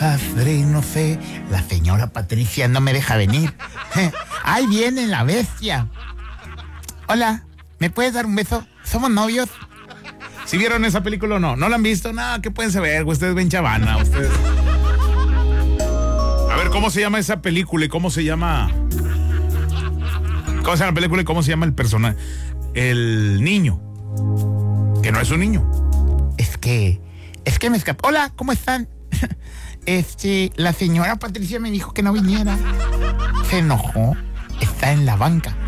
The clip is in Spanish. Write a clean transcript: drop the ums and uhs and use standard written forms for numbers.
Padre, no sé, la señora Patricia no me deja venir. ¡Ahí viene la bestia! Hola, ¿me puedes dar un beso? ¿Somos novios? ¿Sí vieron esa película o no? ¿No la han visto? No, ¿qué pueden saber? Ustedes ven Chavana, ustedes... A ver, ¿cómo se llama esa película y cómo se llama... ¿Cómo se llama la película y cómo se llama el personaje? El niño. Que no es un niño. Es que me escapó. Hola, ¿cómo están? La señora Patricia me dijo que no viniera. Se enojó. Está en la banca.